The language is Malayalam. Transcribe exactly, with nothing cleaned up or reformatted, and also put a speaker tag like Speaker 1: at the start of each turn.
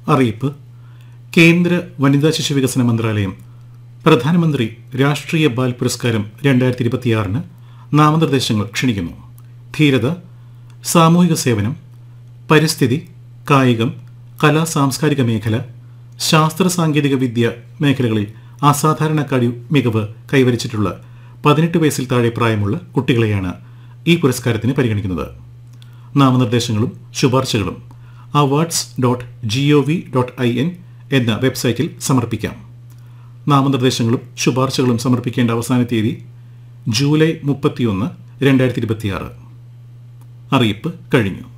Speaker 1: അറിയിപ്പ്. കേന്ദ്ര വനിതാ ശിശു വികസന മന്ത്രാലയം പ്രധാനമന്ത്രി രാഷ്ട്രീയ ബാൽ പുരസ്കാരം രണ്ടായിരത്തി ഇരുപത്തിയാറിന് നാമനിർദ്ദേശങ്ങൾ ക്ഷണിക്കുന്നു. ധീരത, സാമൂഹിക സേവനം, പരിസ്ഥിതി, കായികം, കലാ സാംസ്കാരിക മേഖല, ശാസ്ത്ര സാങ്കേതിക വിദ്യ മേഖലകളിൽ അസാധാരണ കഴിവ് മികവ് കൈവരിച്ചിട്ടുള്ള പതിനെട്ട് വയസ്സിൽ താഴെ പ്രായമുള്ള കുട്ടികളെയാണ് ഈ പുരസ്കാരത്തിന് പരിഗണിക്കുന്നത്. നാമനിർദ്ദേശങ്ങളും ശുപാർശകളും awards dot G O V dot I N എന്ന വെബ്സൈറ്റിൽ സമർപ്പിക്കാം. നാമനിർദ്ദേശങ്ങളും ശുപാർശകളും സമർപ്പിക്കേണ്ട അവസാന തീയതി ജൂലൈ മുപ്പത്തിയൊന്ന് രണ്ടായിരത്തി ഇരുപത്തിയാറ്. അറിയിപ്പ് കഴിഞ്ഞു.